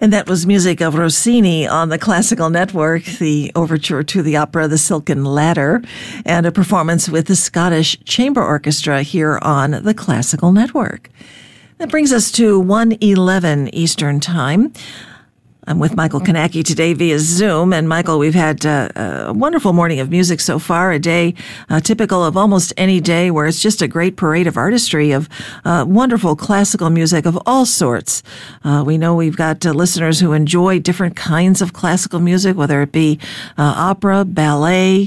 And that was music of Rossini on the Classical Network, the overture to the opera The Silken Ladder, and a performance with the Scottish Chamber Orchestra here on the Classical Network. That brings us to 1:11 Eastern Time. I'm with Michael Kanacki today via Zoom. And Michael, we've had a wonderful morning of music so far, a day typical of almost any day where it's just a great parade of artistry, of wonderful classical music of all sorts. We know we've got listeners who enjoy different kinds of classical music, whether it be opera, ballet,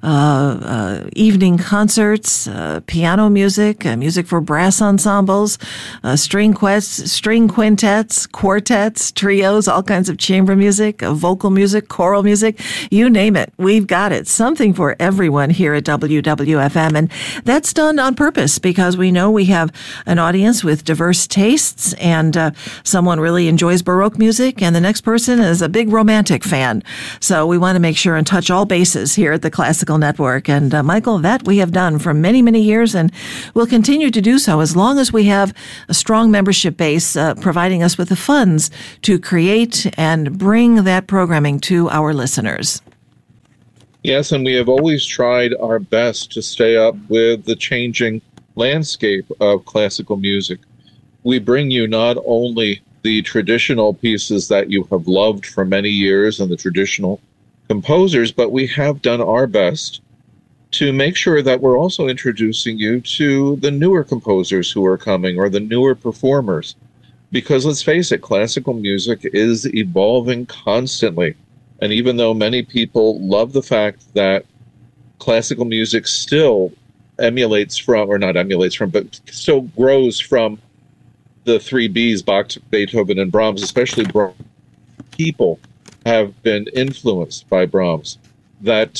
evening concerts, piano music, music for brass ensembles, string quintets, quartets, trios, all kinds of chamber music, vocal music, choral music, you name it. We've got it. Something for everyone here at WWFM. And that's done on purpose because we know we have an audience with diverse tastes, and someone really enjoys Baroque music and the next person is a big romantic fan. So we want to make sure and touch all bases here at the Classical Network. And Michael, that we have done for many, many years and will continue to do so as long as we have a strong membership base providing us with the funds to create and bring that programming to our listeners. Yes, and we have always tried our best to stay up with the changing landscape of classical music. We bring you not only the traditional pieces that you have loved for many years and the traditional composers, but we have done our best to make sure that we're also introducing you to the newer composers who are coming or the newer performers. Because let's face it, classical music is evolving constantly. And even though many people love the fact that classical music still emulates from, or not emulates from, but still grows from the three Bs, Bach, Beethoven, and Brahms, especially Brahms, people have been influenced by Brahms. That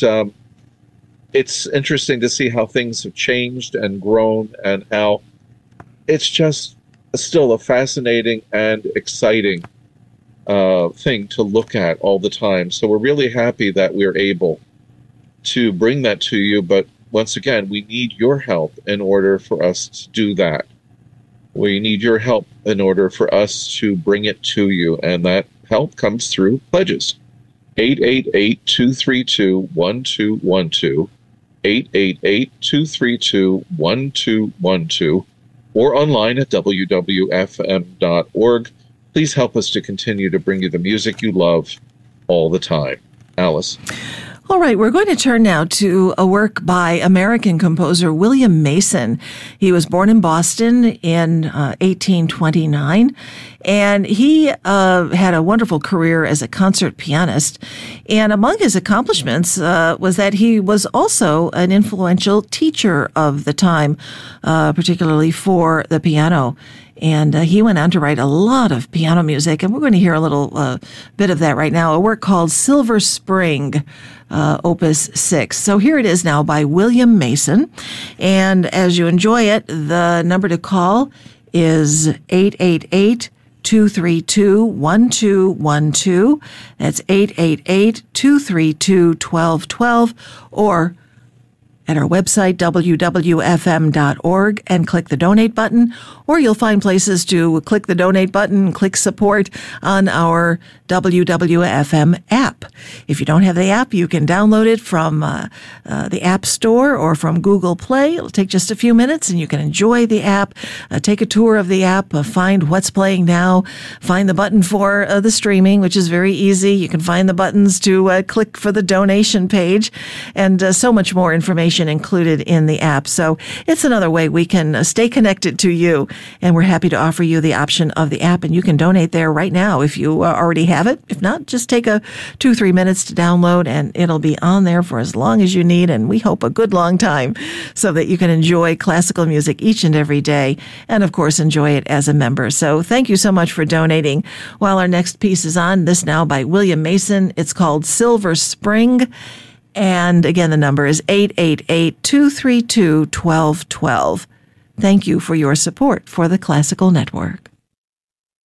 it's interesting to see how things have changed and grown and how it's just still a fascinating and exciting thing to look at all the time. So we're really happy that we're able to bring that to you. But once again, we need your help in order for us to do that. We need your help in order for us to bring it to you. And that help comes through pledges. 888-232-1212, 888-232-1212, or online at wwfm.org. Please help us to continue to bring you the music you love all the time. Alice. All right, we're going to turn now to a work by American composer William Mason. He was born in Boston in 1829, and he had a wonderful career as a concert pianist. And among his accomplishments was that he was also an influential teacher of the time, particularly for the piano. And he went on to write a lot of piano music, and we're going to hear a little bit of that right now, a work called Silver Spring, Opus 6. So here it is now by William Mason, and as you enjoy it, the number to call is 888-232-1212. That's 888-232-1212, or at our website, wwfm.org, and click the donate button, or you'll find places to click the donate button, click support on our WWFM app. If you don't have the app, you can download it from the App Store or from Google Play. It'll take just a few minutes, and you can enjoy the app, take a tour of the app, find what's playing now, find the button for the streaming, which is very easy. You can find the buttons to click for the donation page, and so much more information included in the app. So it's another way we can stay connected to you, and we're happy to offer you the option of the app, and you can donate there right now if you already have it. If not, just take 2-3 minutes to download, and it'll be on there for as long as you need, and we hope a good long time, so that you can enjoy classical music each and every day, and of course enjoy it as a member. So thank you so much for donating. While our next piece is on, this now by William Mason. It's called Silver Spring. And again, the number is 888-232-1212. Thank you for your support for the Classical Network.